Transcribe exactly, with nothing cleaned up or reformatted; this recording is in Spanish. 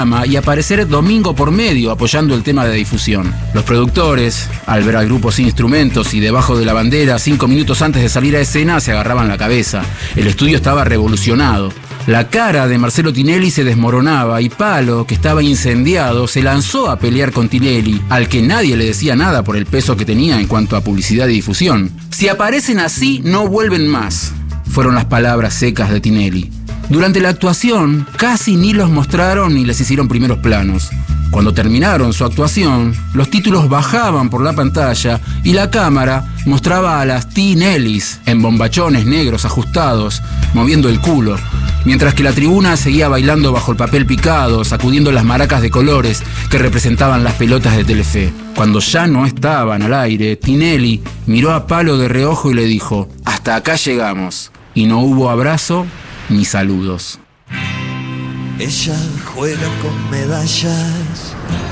y aparecer domingo por medio apoyando el tema de difusión. Los productores, al ver al grupo sin instrumentos y debajo de la bandera, cinco minutos antes de salir a escena, se agarraban la cabeza. El estudio estaba revolucionado. La cara de Marcelo Tinelli se desmoronaba y Palo, que estaba incendiado, se lanzó a pelear con Tinelli, al que nadie le decía nada por el peso que tenía en cuanto a publicidad y difusión. Si aparecen así, no vuelven más, fueron las palabras secas de Tinelli. Durante la actuación, casi ni los mostraron ni les hicieron primeros planos. Cuando terminaron su actuación, los títulos bajaban por la pantalla y la cámara mostraba a las Tinellis en bombachones negros ajustados, moviendo el culo, mientras que la tribuna seguía bailando bajo el papel picado, sacudiendo las maracas de colores que representaban las pelotas de Telefe. Cuando ya no estaban al aire, Tinelli miró a Palo de reojo y le dijo: «Hasta acá llegamos». Y no hubo abrazo ni saludos. Ella juega con medallas